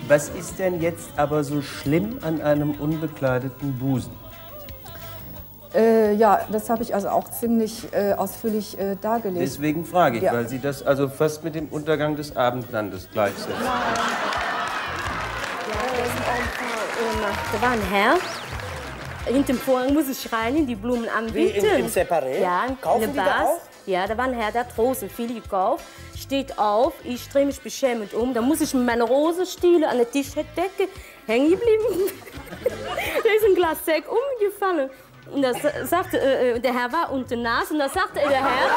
Was ist denn jetzt aber so schlimm an einem unbekleideten Busen? Ja, das habe ich also auch ziemlich ausführlich dargelegt. Deswegen frage ich, ja. weil Sie das also fast mit dem Untergang des Abendlandes gleichsetzen. Da war ein Herr. Hinter dem Vorhang muss ich rein, die Blumen anbieten. Wie im Separé? Ja, Kaufen in die der da Bars. auch? Ja, da war ein Herr, der hat Rosen viele gekauft. Steht auf, ich drehe mich beschämend um. Da muss ich mit meiner Rosenstiele an der Tischdecke hängen geblieben. Da ist ein Glas Sekt umgefallen. Und da sagte, der Herr war unter Nas und da sagte der Herr...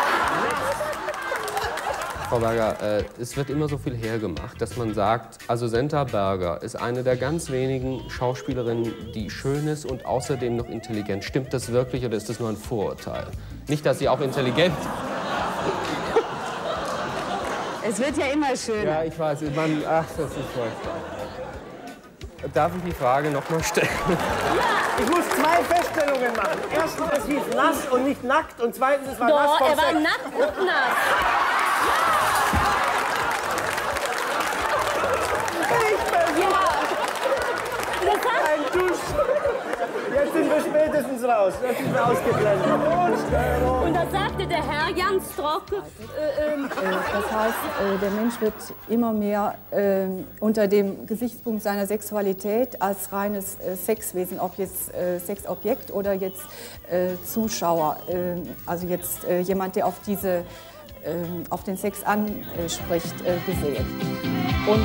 Frau Berger, es wird immer so viel hergemacht, dass man sagt, also Senta Berger ist eine der ganz wenigen Schauspielerinnen, die schön ist und außerdem noch intelligent. Stimmt das wirklich oder ist das nur ein Vorurteil? Nicht, dass sie auch intelligent... Es wird ja immer schöner. Ja, ich weiß. Ach, das ist furchtbar. Darf ich die Frage noch mal stellen? Ich muss zwei Feststellungen machen. Erstens, es hieß nass und nicht nackt. Und zweitens, es war nass Doch, vom er war Sex. nackt und nass. Ein Dusch. Jetzt sind wir spätestens raus. Jetzt sind wir ausgeblendet. Und da sagte der Herr ganz trocken, Das heißt, der Mensch wird immer mehr unter dem Gesichtspunkt seiner Sexualität als reines Sexwesen, ob jetzt Sexobjekt oder jetzt Zuschauer, also jetzt jemand, der auf den Sex anspricht, gesehen. Und